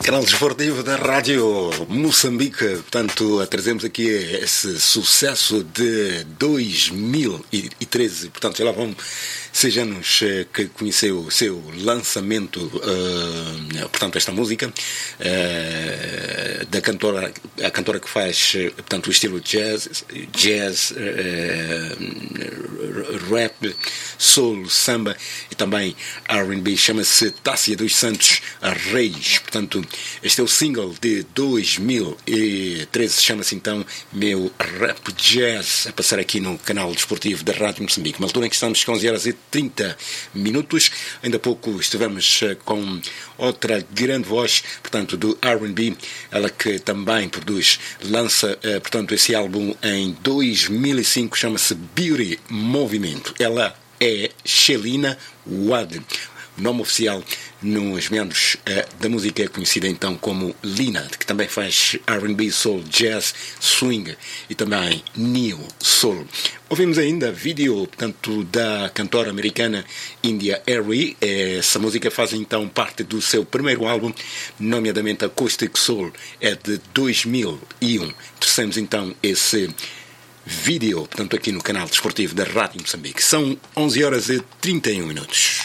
Canal Desportivo da Rádio Moçambique, portanto, trazemos aqui esse sucesso de 2013, portanto, já lá vão 6 anos que conheceu o seu lançamento, portanto, esta música, da cantora, a cantora que faz, portanto, o estilo jazz, rap, soul, samba e também R&B, chama-se Tássia dos Santos Reis, portanto, este é o single de 2013, chama-se então Meu Rap Jazz, a passar aqui no canal desportivo da Rádio Moçambique, uma altura em que estamos com 11h30, ainda há pouco estivemos com outra grande voz, portanto, do R&B, ela que também lança, portanto, esse álbum em 2005, chama-se Beauty Movimento, ela é Shelina Wade. O nome oficial nos meandros da música é conhecida então como Lina, que também faz R&B, soul, jazz, swing e também neo soul. Ouvimos ainda vídeo, portanto, da cantora americana India Arie. Essa música faz então parte do seu primeiro álbum, nomeadamente Acoustic Soul, é de 2001. Trouxemos então esse vídeo, portanto, aqui no canal desportivo da Rádio Moçambique. São 11h31.